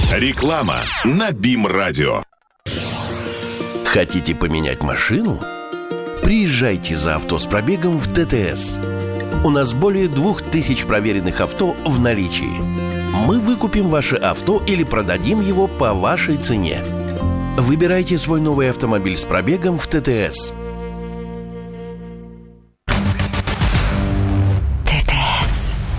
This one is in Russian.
Реклама на БИМ-радио. Хотите поменять машину? Приезжайте за авто с пробегом в ТТС. У нас более 2000 проверенных авто в наличии. Мы выкупим ваше авто или продадим его по вашей цене. Выбирайте свой новый автомобиль с пробегом в ТТС.